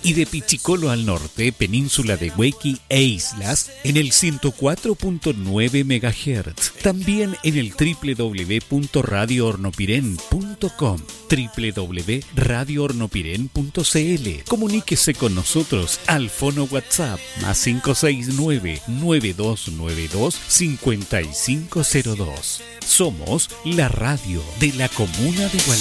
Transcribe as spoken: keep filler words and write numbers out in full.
y de Pichicolo al norte, península de Huequi e islas, en el ciento cuatro punto nueve megahertz. También en el doble u doble u doble u punto radio hornopiren punto com, doble u doble u doble u punto radio hornopiren punto c l. Comuníquese con nosotros al fono WhatsApp más cinco seis nueve, nueve dos nueve dos, cinco cinco cero dos. Somos la radio de la comuna de Gualañén.